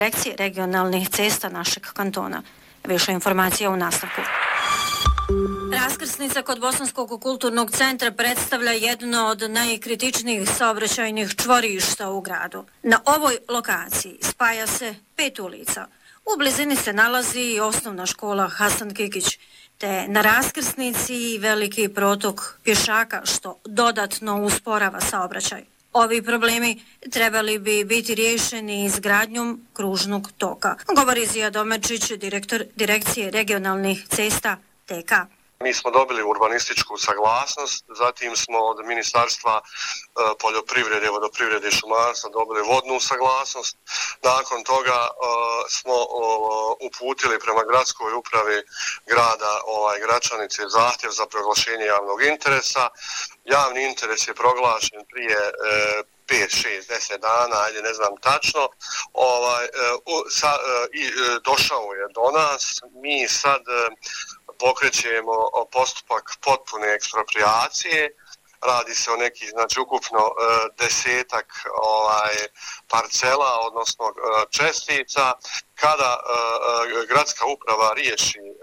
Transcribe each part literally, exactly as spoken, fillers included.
Direkcije regionalnih cesta našeg kantona. Više informacija u nastavku. Raskrsnica kod Bosanskog kulturnog centra predstavlja jedno od najkritičnijih saobraćajnih čvorišta u gradu. Na ovoj lokaciji spaja se pet ulica. U blizini se nalazi i osnovna škola Hasan Kikić, te na raskrsnici veliki protok pješaka što dodatno usporava saobraćaj. Ovi problemi trebali bi biti riješeni izgradnjom kružnog toka, govori Zija Domačić, direktor Direkcije regionalnih cesta T K. Mi smo dobili urbanističku saglasnost, zatim smo od Ministarstva poljoprivrede, vodoprivrede i šumarstva dobili vodnu saglasnost. Nakon toga uh, smo uh, uputili prema gradskoj upravi grada ovaj, Gračanice zahtjev za proglašenje javnog interesa. Javni interes je proglašen prije uh, pet, šest, deset dana, ajde ne znam tačno, ovaj, uh, sa, uh, i uh, došao je do nas. Mi sad uh, pokrećemo postupak potpune eksproprijacije. Radi se o nekih, znači ukupno e, desetak ovaj, parcela, odnosno e, čestica. Kada e, e, gradska uprava riješi e, e,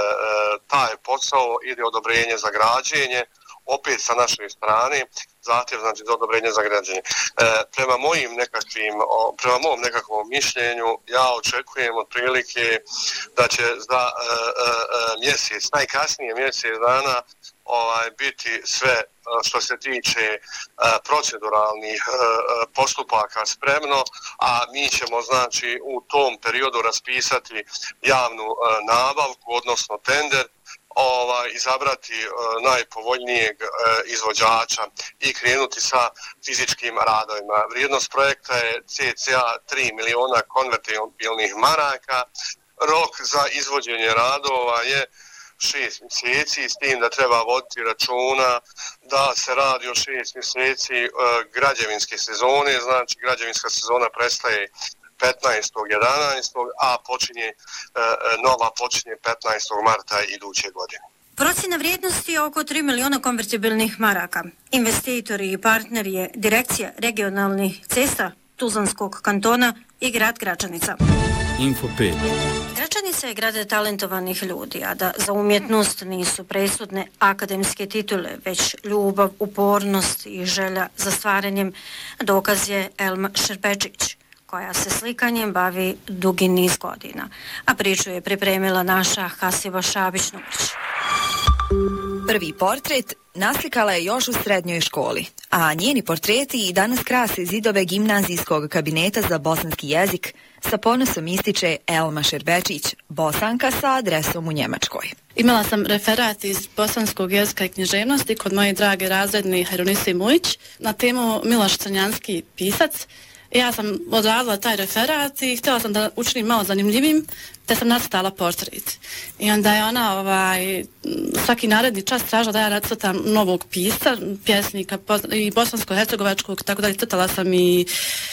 taj posao, ide odobrenje za građenje, opet sa naše strane, zahtjev znači za odobrenje za građenje. E, prema mojim nekakvim, o, prema mom nekakvom mišljenju, ja očekujem otprilike da će za e, e, mjesec, najkasnije mjesec dana, ovaj biti sve što se tiče e, proceduralnih e, postupaka spremno, a mi ćemo znači u tom periodu raspisati javnu e, nabavku, odnosno tender, ovaj izabrati e, najpovoljnijeg e, izvođača i krenuti sa fizičkim radovima. Vrijednost projekta je cca tri miliona konvertibilnih maraka. Rok za izvođenje radova je šest mjeseci, s tim da treba voditi računa da se radi o šest mjeseci e, građevinske sezone, znači građevinska sezona prestaje petnaestog jedanaestog a počinje, e, nova počinje petnaestog marta iduće godine. Procjena vrijednosti je oko tri miliona konvertibilnih maraka. Investitori i partner je Direkcija regionalnih cesta Tuzlanskog kantona i grad Gračanica. Info pet. Gračanica je grad talentovanih ljudi, a da za umjetnost nisu presudne akademske titule, već ljubav, upornost i želja za stvaranjem, dokaz je Elma Šerpečić, koja se slikanjem bavi dugi niz godina, a priču je pripremila naša Hasiba Šabić-Nurić. Prvi portret naslikala je još u srednjoj školi, a njeni portreti i danas krase zidove gimnazijskog kabineta za bosanski jezik, sa ponosom ističe Elma Šerbečić, Bosanka sa adresom u Njemačkoj. Imala sam referat iz bosanskog jezika i književnosti kod moje drage razredne Herunise Mujić na temu Miloš Crnjanski pisac. Ja sam odradila taj referat i htjela sam da učinim malo zanimljivim, te sam nacrtala portret. I onda je ona ovaj, svaki naredni čas tražila da ja nacrtam novog pisca, pjesnika i bosansko-hercegovačkog, tako da crtala sam i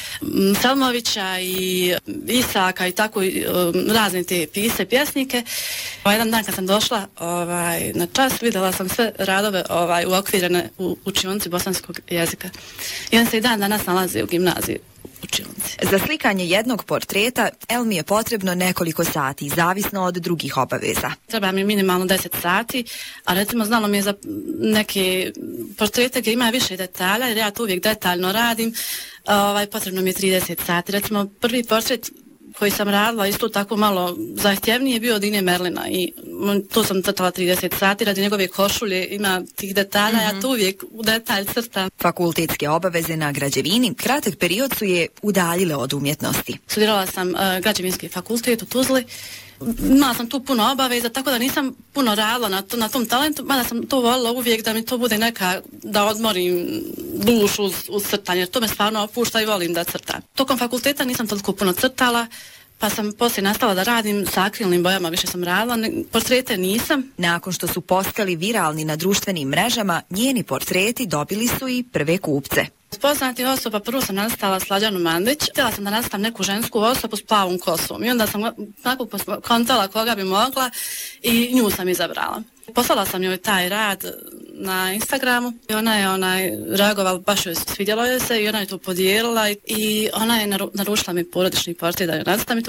Selmovića i Isaka i tako um, razne te pise, pjesnike. Ovaj, jedan dan kad sam došla ovaj, na čas, vidjela sam sve radove ovaj, uokvirene u učionici bosanskog jezika. I on se i dan danas nalazi u gimnaziji. Učionici. Za slikanje jednog portreta Elmi je potrebno nekoliko sati, zavisno od drugih obaveza. Treba mi minimalno deset sati, a recimo znalo mi je za neke portrete gdje ima više detalja, jer ja to uvijek detaljno radim, ovaj, potrebno mi je trideset sati. Recimo prvi portret koji sam radila isto tako malo zahtjevnije je bio od Ine Merlina i tu sam crtala trideset sati radi njegove košulje, ima tih detalja, mm-hmm. ja tu uvijek u detalj crtam. Fakultetske obaveze na građevini kratak period su je udaljile od umjetnosti. Studirala sam uh, građevinski fakultet u Tuzli, imala sam tu puno obaveza, tako da nisam puno radila na, to, na tom talentu, mada sam to volila uvijek da mi to bude neka, da odmorim dušu uz, uz crtanje, jer to me stvarno opušta i volim da crtam. Tokom fakulteta nisam toliko puno crtala, pa sam poslije nastala da radim sa akrilnim bojama, više sam radila, portrete nisam. Nakon što su postali viralni na društvenim mrežama, njeni portreti dobili su i prve kupce. Od poznatih osoba prvo sam nastala Slađanu Mandić. Htjela sam da nastavim neku žensku osobu s plavom kosom i onda sam tako kontala koga bi mogla i nju sam izabrala. Poslala sam joj taj rad na Instagramu i ona je onaj reagovala, baš joj svidjelo je se i ona je to podijelila i ona je naručila mi porodični portret da joj nastavim.